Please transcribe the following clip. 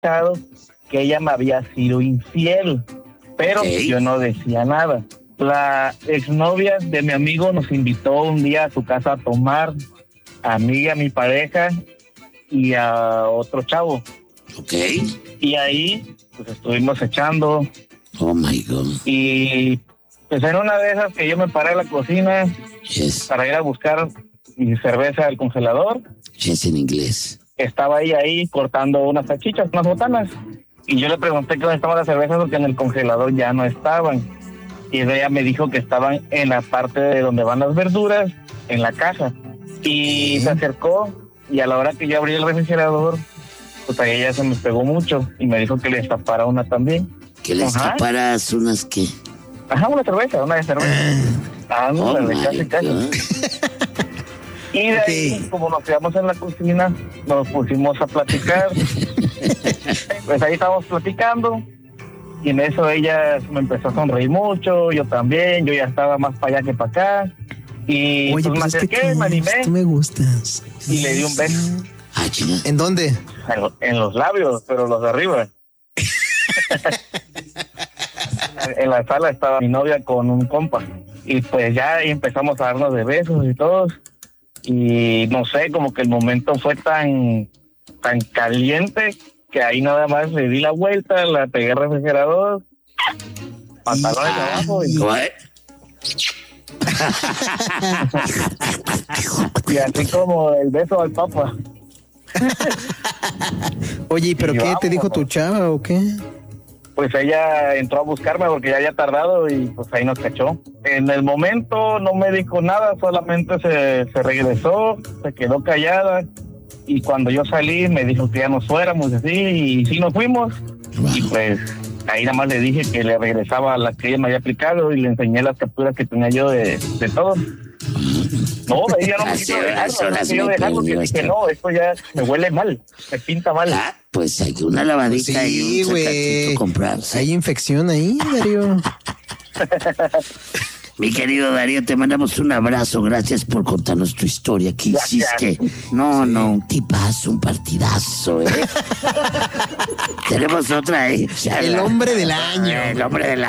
sospechado que ella me había sido infiel, pero yo no decía nada. La exnovia de mi amigo nos invitó un día a su casa a tomar, a mí y a mi pareja y a otro chavo. Ok. Y ahí pues estuvimos echando. Oh my God. Y pues en una de esas que yo me paré a la cocina para ir a buscar mi cerveza del congelador. Es en inglés. Estaba ella ahí cortando unas salchichas, unas botanas. Y yo le pregunté que dónde estaban las cervezas porque en el congelador ya no estaban. Y ella me dijo que estaban en la parte de donde van las verduras, en la caja. Y se acercó y a la hora que yo abrí el refrigerador, pues a ella se me pegó mucho y me dijo que le destapara una también. ¿Que le destaparas unas qué? Ajá, una de cerveza. Casi. Y de ahí, como nos quedamos en la cocina, nos pusimos a platicar. Pues ahí estábamos platicando. Y en eso ella me empezó a sonreír mucho, yo también, yo ya estaba más para allá que para acá. Y oye, pues me acerqué, me animé. Tú me gustas. Y le di un beso. ¿En dónde? En los labios, pero los de arriba. En la sala estaba mi novia con un compa. Y pues ya ahí empezamos a darnos de besos y todo. Y no sé, como que el momento fue tan caliente que ahí nada más le di la vuelta, la pegué al refrigerador, pantalones de abajo y así como el beso al papa. Oye, ¿pero qué te dijo tu chava o qué? Pues ella entró a buscarme porque ya había tardado y pues ahí nos cachó. En el momento no me dijo nada, solamente se regresó, se quedó callada. Y cuando yo salí me dijo que ya nos fuéramos así y sí nos fuimos. Wow. Y pues ahí nada más le dije que le regresaba a la que ella me había aplicado y le enseñé las capturas que tenía yo de todo. No, ella no me quiso dejar porque dije, no, esto ya me huele mal, me pinta mal. Pues hay una lavadita y un sacatito comprar. Hay infección ahí, Darío. Mi querido Darío, te mandamos un abrazo. Gracias por contarnos tu historia. ¿Qué hiciste? No, un tipazo, un partidazo, ¿eh? Tenemos otra, ¿eh? El hombre del año. El hombre del